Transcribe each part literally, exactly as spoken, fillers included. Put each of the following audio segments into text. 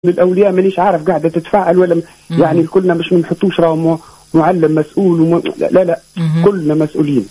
للأولياء مانيش عارف قاعدة تتفاعل ولا يعني كلنا مش منحطوش راهو معلم مسؤول وم... لا لا مم. كلنا مسؤولين.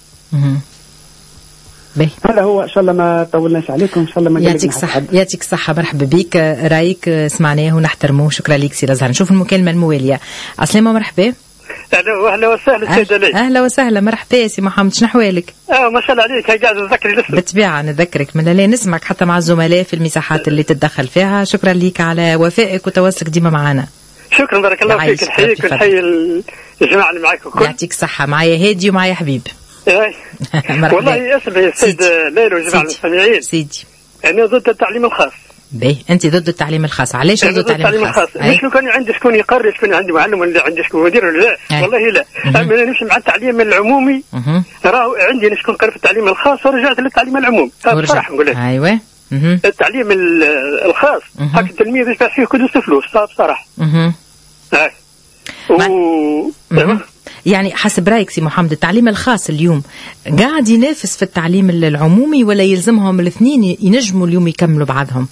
هذا هو. إن شاء الله ما طولناش عليكم. إن شاء الله ما يعطيك صحة. يعطيك صحة. مرحبا بك. رايك سمعناه ونحترموه. شكرا لك سي لازهر. نشوف المكالمة الموالية. عسلامة مرحبا. اهلا اهلا وسهلا سيد علي. اهلا وسهلا مرحبا سي محمد. شنو احوالك؟ اه ما شاء الله عليك. هاي قاعد نذكر الاسم. بالطبيعه نذكرك من لا نسمعك حتى مع الزملاء في المساحات اللي تتدخل فيها. شكرا لك على وفائك وتواصلك ديما معنا. شكرا بارك الله فيك. نحييك ونحيي الجماعه اللي معك الكل. يعطيك الصحه. معايا هادي ومعايا حبيب. اي والله اسمع يا سيد ليلى وجماعه المستمعين. سيدي انا ضد التعليم الخاص. باهي انت ضد التعليم الخاص. علاش ضد التعليم الخاص؟ مش لو كان عندي شكون يقرر شكون عندي معلم ولا عندي شكون مدير ولا لا. والله لا. اما انا نمشي مع التعليم العمومي. راهو عندي شكون قرر في التعليم الخاص ورجعت للتعليم العمومي. بصراحه نقول لك ايوه التعليم الخاص هاك التلميذ يدفع فيه كدس فلوس بصراحه. اها و يعني حسب رايك سي محمد التعليم الخاص اليوم قاعد ينافس في التعليم العمومي ولا يلزمهم الاثنين ينجموا اليوم يكملوا بعضهم؟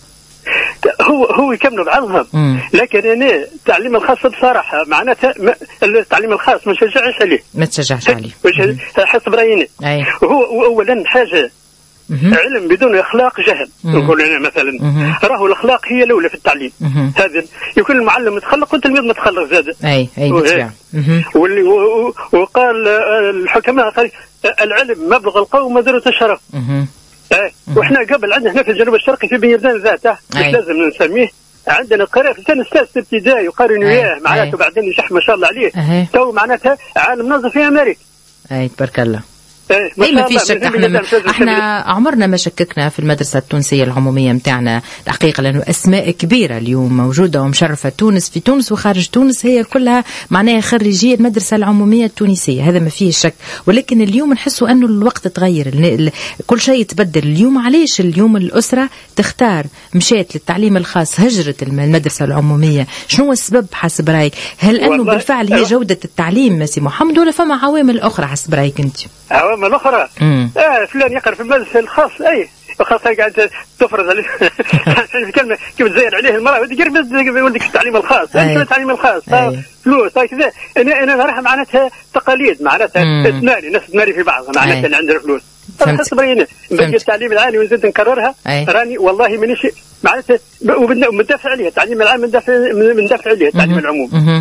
هو هو يكملوا بعضهم. مم. لكن انا التعليم الخاص بصراحه معناتها التعليم الخاص ما نشجعش عليه. ما تشجعش عليه حسب رايي. هو اولا حاجه مم. علم بدون اخلاق جهل. نقول انا مثلا مم. راهو الاخلاق هي الاولى في التعليم. هذا يكون المعلم متخلق والتلميذ متخلق زاد. اي اي بالطبع. واللي وقال الحكماء قال العلم مبلغ القوم وذروة الشرف. ايه واحنا قبل عندنا هنا في الجنوب الشرقي في بنيردان ذاته مش لازم نسميه عندنا قراءة في سنة السادسة ابتدائي يقارنوا اياه معناته بعدين يشح ما شاء الله عليه. تو معناتها عالم ناظر في امريكا. اي تبارك الله. ايه ما, ما فيش شك. احنا احنا عمرنا ما شككنا في المدرسه التونسيه العموميه نتاعنا الحقيقه لانه اسماء كبيره اليوم موجوده ومشرفه تونس في تونس وخارج تونس هي كلها معناها خريجي المدرسه العموميه التونسيه. هذا ما فيه شك. ولكن اليوم نحسوا انه الوقت تغير. كل شيء يتبدل اليوم. علاش اليوم الاسره تختار مشات للتعليم الخاص هجرت المدرسه العموميه؟ شنو هو السبب حسب رايك؟ هل انه بالفعل هي جوده التعليم سي محمد ولا فما عوامل اخرى حسب رايك انت؟ عوامل اخرى. اه فلان يقرا في المدرسه الخاص اي خاصة قاعد تفرض عليه كلمة كيف تزين عليه المرأة ودي قرب ولدك التعليم الخاص. أي التعليم الخاص فلوس كذا. أنا أنا راح معناتها تقاليد معناتها تماري ناس تماري في بعض معناتها اللي عندنا فلوس. فهمت برينا نبقى التعليم العالي ونزيد نكررها. راني والله مانيش معناتها ومندفع عليها التعليم العام مندفع مندفع عليها التعليم العموم.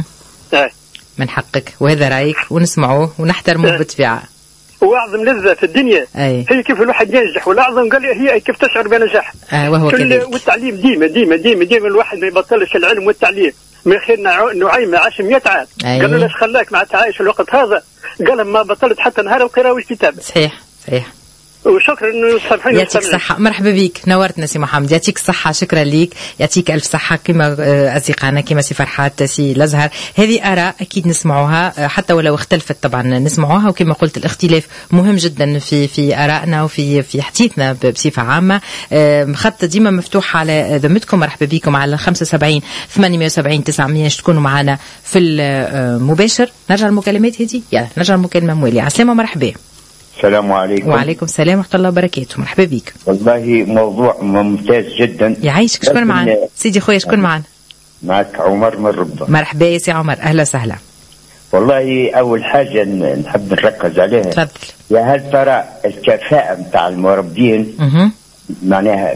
من حقك وهذا رأيك ونسمعوه ونحترمه بالطبيعة. واعظم لذة في الدنيا أي. هي كيف الواحد ينجح والاعظم قال هي كيف تشعر بنجاح. آه وهو كذلك. والتعليم ديما ديما ديما ديما الواحد ما يبطلش العلم والتعليم. من خير نعيم عاش مئة عام. قال له لاش خلاك مع تعايش الوقت هذا؟ قال ما بطلت حتى نهار القراءة والكتابة. صحيح صحيح. وشكرا انه سامحيني. يعطيك الصحة. مرحبا بك نورتنا سي محمد. يعطيك الصحة. شكرا ليك. يعطيك ألف صحة كما أصدقائنا كما سي فرحات سي لازهر. هذه آراء أكيد نسمعوها حتى ولو اختلفت طبعا نسمعوها. وكما قلت الاختلاف مهم جدا في في آرائنا وفي في حديثنا بصفة عامة. خط ديما مفتوح على ذمتكم. مرحبا بكم على خمسة وسبعين ثمانمائة وسبعين تسعمائة تكونوا معنا في المباشر. نرجع المكالمات هذه. يلا نرجع المكالمة موالية. عسلامة مرحبا. السلام عليكم. وعليكم السلام ورحمة الله وبركاته. مرحبا بك. والله موضوع ممتاز جدا. يعيشك. شكون معنا سيدي خويا؟ شكون معنا؟ معك عمر من ربا. مرحبا يا سي عمر. أهلا وسهلا. والله أول حاجة نحب نركز عليها. تفضل. يا هل ترى الكفاءة متاع المربين معناها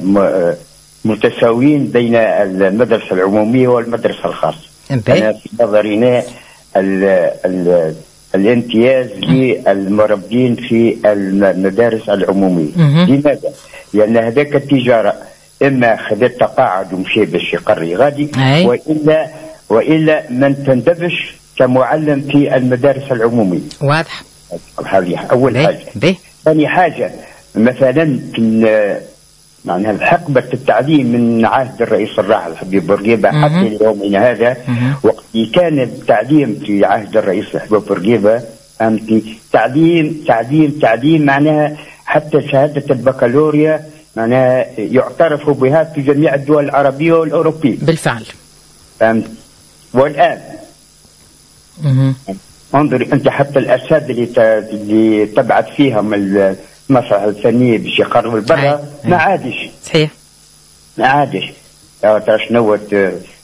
متساويين بين المدرسة العمومية والمدرسة الخاصة؟ أنا في نظرنا ال ال الامتياز للمربين في المدارس العمومية. لماذا؟ لأن هذاك التجارة إما خذت تقاعد ومشي باش يقري غادي وإلا وإلا من تندبش كمعلم في المدارس العمومية. واضح. هذه أول بي. حاجة. بي. ثاني حاجة مثلا في معناها حقبة التعليم من عهد الرئيس الراحل حبيب بورقيبة حتى يومنا هذا وقت كان التعليم في عهد الرئيس حبيب بورقيبة أمتي تعليم تعليم تعليم معناها حتى شهادة البكالوريا معناها يعترف بها في جميع الدول العربية والأوروبية. بالفعل. فهمت. والآن انظر أنت حتى الأساتذة اللي اللي تبعت فيها من المسرح الفنية باش يقربوا البرة ما عادش. صحيح. ما عادش. ترى شنو